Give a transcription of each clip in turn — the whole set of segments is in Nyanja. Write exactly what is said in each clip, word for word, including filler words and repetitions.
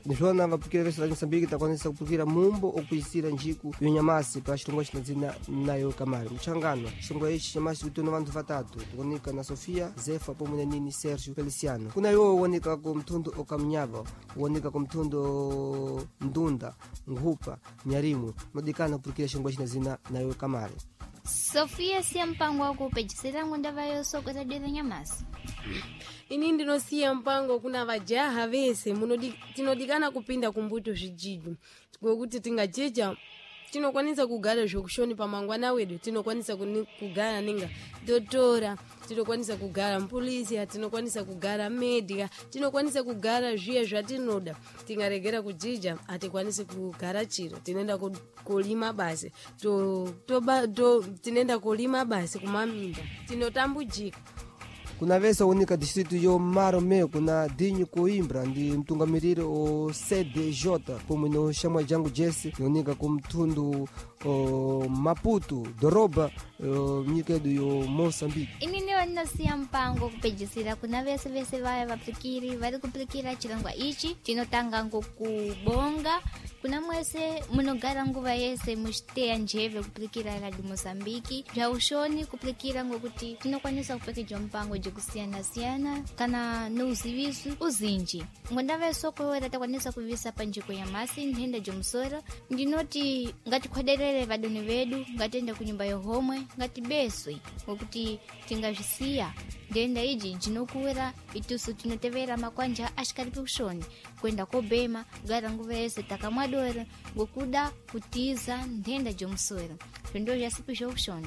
nizona vapukira vesa la Moçambique takonesa kupukira mumbo okuisira njiku yonyamasi pa chilongochi na dzina nayo kamari mchangano chilongo ichi chamasi kutona vantu vatatu tukonika na Sofia Zefa pomwe na nini Sergio Feliciano kuna yo wonika ku mtundu okamnyava wonika ku mtundu ndunda ngupa nyarimu modikana kupukira chilongochi na dzina nayo kamari. Sofia siya mpango wa kupejisira ngondava yoso kwa tadira nyamasi. Ini ndinosiya mpango kuna vajaha vese munodi tinodikana kupinda kumbuto zvijidu ngokuti tingajeja tinokwanisa kugara zvokushoni pamangwana wedu tinokwanisa kugara ninga dotora tinokwanisa kugara mpolisi tinokwanisa kugara media tinokwanisa kugara zviye zvatinoda tingaregera kujija atikwanisi kugara chiro tinoenda kulima basi to to, to tinoenda kulima basi kumamimba tinotambujika. Kuna vesa unika distrito yo Maromeo kuna Dinho Coimbra ndi mtungamiriri o C D J pomwe no shamwa jangu Jesse unika ku mtundu o Maputo doroba mnyikedu yo Moçambique. Ini niyo nasiya mpango kupejisira kuna vese vese vaya vaplikiri vari kuplikira chilangwa ichi chinotanga kubonga kuna mwese munogara nguva yese mushiteya njeve kuplikira radio Moçambique ja ushoni kuplikira ngokuti tinokwanisa kupekejwa mpango kusiyana siyana kana nuzivisu uzinji ngondava soko ratakwanisa kuvisa panjiko ya masi ndenda jomsora ndinoti ngati khwaderere vadoni vedu ngatenda kunyumba yohomwe ngati beswe ngokuti tingazisiya ndenda iji jinokuwera itusu tinotevera makwanja ashikali kushoni kwenda kobema gara nguva yese takamwadora ngokuda kutiza ndenda jomsora ndo jasipisha ushoni.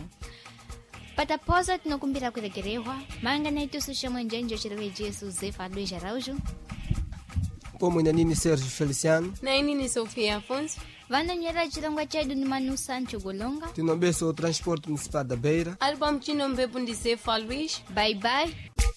Pataposa tinokumbira kuregerehwa manga na itusu shamwe njenjo chirewe Jesu Zefa Luis Araujo pomwe na nini Sergio Feliciano na ini ni Sofia Afonso vanda nyera chilangwa chedu ni Manu Sancho Golonga tinobeso o transporte municipal da Beira album chino mbepu ndi Zefa Luis. Bye bye.